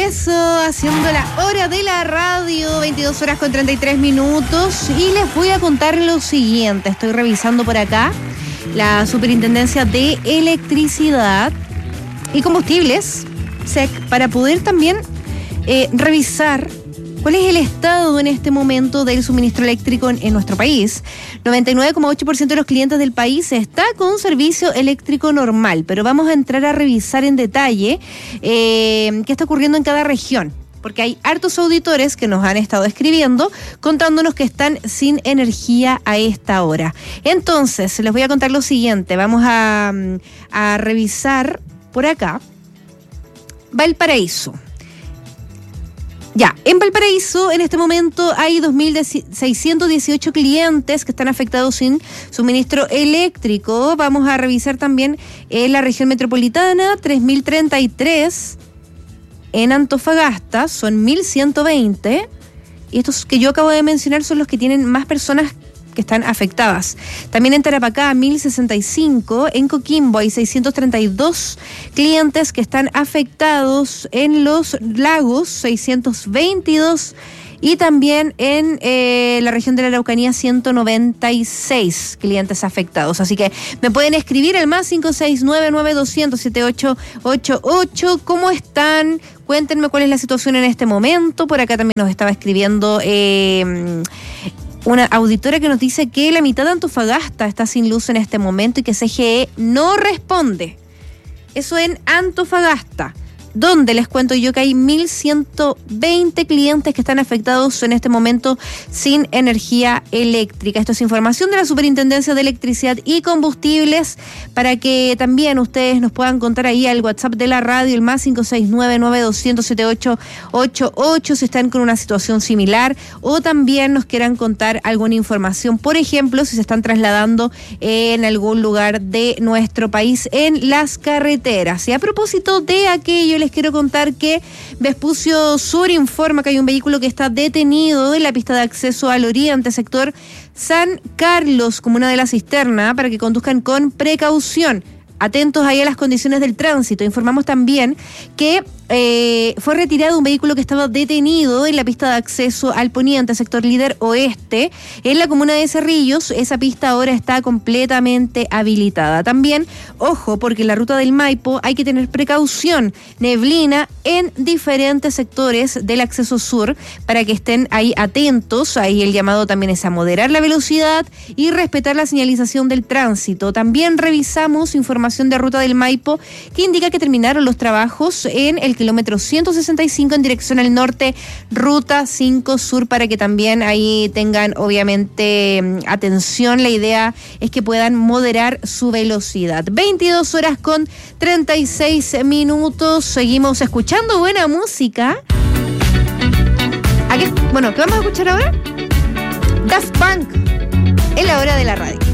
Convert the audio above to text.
regreso haciendo la hora de la radio, 22 horas con 33 minutos, y les voy a contar lo siguiente. Estoy revisando por acá la Superintendencia de Electricidad y Combustibles, SEC, para poder también revisar cuál es el estado en este momento del suministro eléctrico en nuestro país. 99,8% de los clientes del país está con servicio eléctrico normal, pero vamos a entrar a revisar en detalle qué está ocurriendo en cada región, porque hay hartos auditores que nos han estado escribiendo contándonos que están sin energía a esta hora. Entonces, les voy a contar lo siguiente. Vamos a revisar por acá Valparaíso. Ya, en Valparaíso en este momento hay 2.618 clientes que están afectados sin suministro eléctrico. Vamos a revisar también en la región metropolitana, 3.033. En Antofagasta son 1.120. Y estos que yo acabo de mencionar son los que tienen más personas que están afectadas. También en Tarapacá, 1.065. En Coquimbo hay 632 clientes que están afectados. En Los Lagos, 622. Y también en la región de la Araucanía, 196 clientes afectados. Así que me pueden escribir al más 569-9200-7888. ¿Cómo están? Cuéntenme cuál es la situación en este momento. Por acá también nos estaba escribiendo una auditora que nos dice que la mitad de Antofagasta está sin luz en este momento y que CGE no responde. Eso en Antofagasta, donde les cuento yo que hay 1.120 clientes que están afectados en este momento sin energía eléctrica. Esto es información de la Superintendencia de Electricidad y Combustibles, para que también ustedes nos puedan contar ahí al WhatsApp de la radio, el más 569-9200-7888, si están con una situación similar o también nos quieran contar alguna información, por ejemplo, si se están trasladando en algún lugar de nuestro país en las carreteras. Y a propósito de aquello, les quiero contar que Vespucio Sur informa que hay un vehículo que está detenido en la pista de acceso al oriente, sector San Carlos, comuna de La Cisterna, para que conduzcan con precaución. Atentos ahí a las condiciones del tránsito. Informamos también que fue retirado un vehículo que estaba detenido en la pista de acceso al poniente, sector Líder Oeste, en la comuna de Cerrillos. Esa pista ahora está completamente habilitada. También, ojo, porque en la ruta del Maipo hay que tener precaución. Neblina en diferentes sectores del acceso sur, para que estén ahí atentos. Ahí el llamado también es a moderar la velocidad y respetar la señalización del tránsito. También revisamos información de ruta del Maipo que indica que terminaron los trabajos en el kilómetro 165 en dirección al norte, ruta 5 sur, para que también ahí tengan obviamente atención. La idea es que puedan moderar su velocidad. 22 horas con 36 minutos. Seguimos escuchando buena música. ¿Qué vamos a escuchar ahora? Daft Punk, en la hora de la radio.